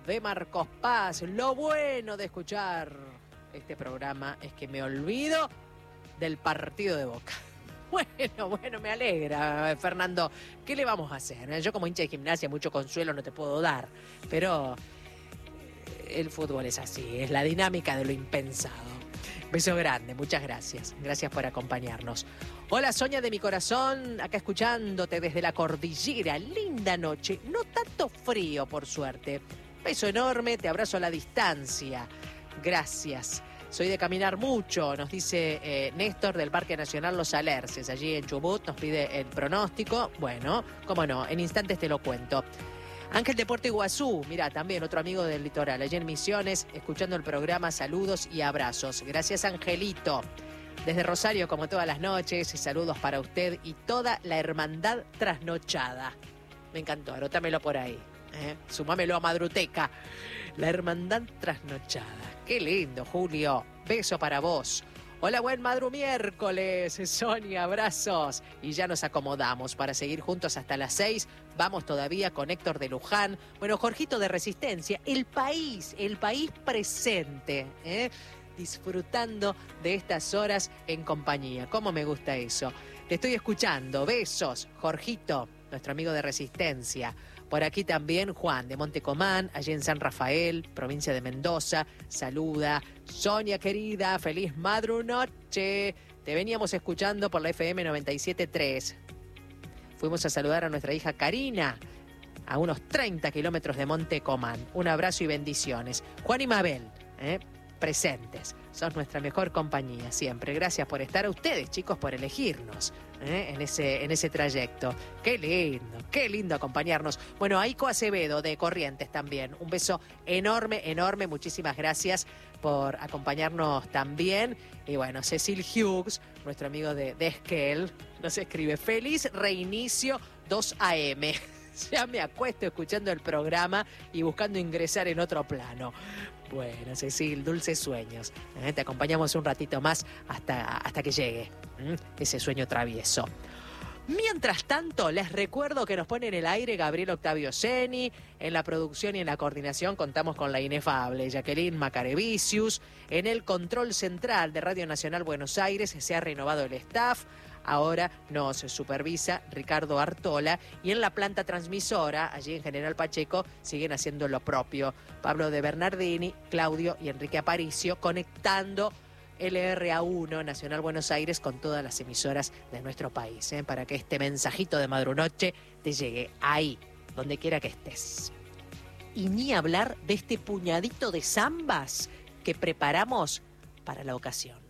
de Marcos Paz. Lo bueno de escuchar este programa es que me olvido del partido de Boca. Bueno, me alegra, Fernando. ¿Qué le vamos a hacer? Yo como hincha de Gimnasia mucho consuelo no te puedo dar, pero el fútbol es así, es la dinámica de lo impensado. Beso grande, muchas gracias. Gracias por acompañarnos. Hola, Sonia de mi corazón, acá escuchándote desde la cordillera. Linda noche, no tanto frío, por suerte. Beso enorme, te abrazo a la distancia. Gracias. Soy de caminar mucho, nos dice Néstor del Parque Nacional Los Alerces, allí en Chubut, nos pide el pronóstico. Bueno, cómo no, en instantes te lo cuento. Ángel de Puerto Iguazú, mira, también otro amigo del litoral, allí en Misiones, escuchando el programa, saludos y abrazos. Gracias, Angelito. Desde Rosario, como todas las noches, saludos para usted y toda la hermandad trasnochada. Me encantó, anótamelo por ahí. Sumámelo a Madruteca. La hermandad trasnochada. Qué lindo, Julio. Beso para vos. Hola, buen madru miércoles. Sonia, abrazos. Y ya nos acomodamos para seguir juntos hasta las 6. Vamos todavía con Héctor de Luján. Bueno, Jorgito de Resistencia. El país presente. Disfrutando de estas horas en compañía. ¿Cómo me gusta eso? Te estoy escuchando. Besos, Jorgito, nuestro amigo de Resistencia. Por aquí también Juan de Montecomán, allí en San Rafael, provincia de Mendoza. Saluda. Sonia querida, feliz madrunoche. Te veníamos escuchando por la FM 97.3. Fuimos a saludar a nuestra hija Karina, a unos 30 kilómetros de Montecomán. Un abrazo y bendiciones. Juan y Mabel, presentes. Sos nuestra mejor compañía siempre. Gracias por estar, a ustedes, chicos, por elegirnos en ese trayecto. Qué lindo acompañarnos. Bueno, Aiko Acevedo de Corrientes también. Un beso enorme. Muchísimas gracias por acompañarnos también. Y bueno, Cecil Hughes, nuestro amigo de Esquel, nos escribe: feliz reinicio 2 AM. Ya me acuesto escuchando el programa y buscando ingresar en otro plano. Bueno, Cecil, dulces sueños. Te acompañamos un ratito más hasta que llegue ese sueño travieso. Mientras tanto, les recuerdo que nos pone en el aire Gabriel Octavio Seni. En la producción y en la coordinación contamos con la inefable Jacqueline Macarevicius. En el control central de Radio Nacional Buenos Aires se ha renovado el staff. Ahora nos supervisa Ricardo Artola, y en la planta transmisora, allí en General Pacheco, siguen haciendo lo propio. Pablo de Bernardini, Claudio y Enrique Aparicio, conectando LRA1 Nacional Buenos Aires con todas las emisoras de nuestro país, para que este mensajito de madrunoche te llegue ahí, donde quiera que estés. Y ni hablar de este puñadito de zambas que preparamos para la ocasión.